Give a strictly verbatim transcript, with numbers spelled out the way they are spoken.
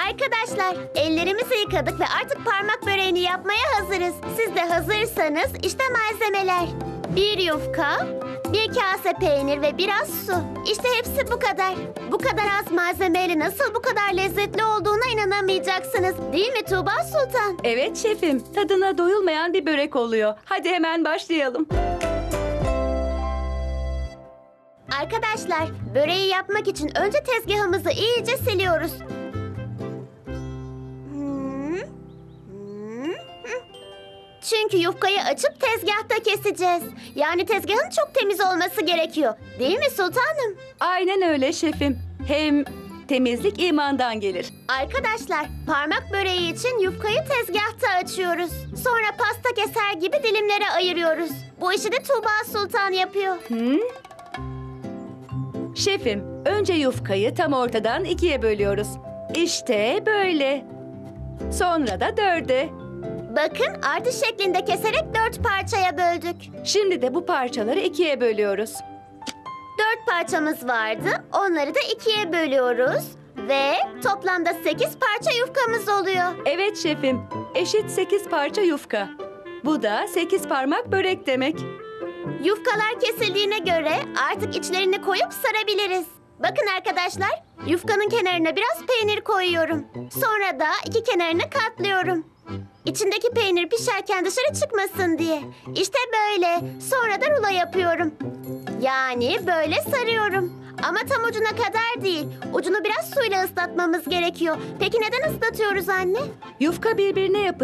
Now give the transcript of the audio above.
Arkadaşlar, ellerimizi yıkadık ve artık parmak böreğini yapmaya hazırız. Siz de hazırsanız işte malzemeler. Bir yufka, bir kase peynir ve biraz su. İşte hepsi bu kadar. Bu kadar az malzemeyle nasıl bu kadar lezzetli olduğuna inanamayacaksınız. Değil mi Tuğba Sultan? Evet şefim, tadına doyulmayan bir börek oluyor. Hadi hemen başlayalım. Arkadaşlar, böreği yapmak için önce tezgahımızı iyice siliyoruz. Hmm, hmm, hmm. Çünkü yufkayı açıp tezgahta keseceğiz. Yani tezgahın çok temiz olması gerekiyor. Değil mi sultanım? Aynen öyle şefim. Hem temizlik imandan gelir. Arkadaşlar, parmak böreği için yufkayı tezgahta açıyoruz. Sonra pasta keser gibi dilimlere ayırıyoruz. Bu işi de Tuğba Sultan yapıyor. Hı? Şefim, önce yufkayı tam ortadan ikiye bölüyoruz. İşte böyle. Sonra da dörde. Bakın, artı şeklinde keserek dört parçaya böldük. Şimdi de bu parçaları ikiye bölüyoruz. Dört parçamız vardı. Onları da ikiye bölüyoruz. Ve toplamda sekiz parça yufkamız oluyor. Evet şefim, eşit sekiz parça yufka. Bu da sekiz parmak börek demek. Yufkalar kesildiğine göre artık içlerini koyup sarabiliriz. Bakın arkadaşlar, yufkanın kenarına biraz peynir koyuyorum. Sonra da iki kenarını katlıyorum. İçindeki peynir pişerken dışarı çıkmasın diye. İşte böyle. Sonra da rulo yapıyorum. Yani böyle sarıyorum. Ama tam ucuna kadar değil. Ucunu biraz suyla ıslatmamız gerekiyor. Peki neden ıslatıyoruz anne? Yufka birbirine yapışıyor.